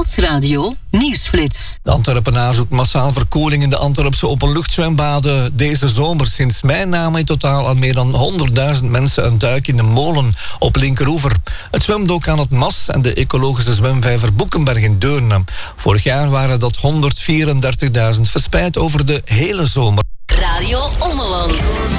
Stadsradio Nieuwsflits. De Antwerpenaar zoekt massaal verkoeling in de Antwerpse openluchtzwembaden deze zomer. Sinds mei namen in totaal al meer dan 100.000 mensen een duik in de Molen op Linkeroever. Het zwemde ook aan het Mas en de ecologische zwemvijver Boekenberg in Deurne. Vorig jaar waren dat 134.000 verspreid over de hele zomer. Radio Ommeland.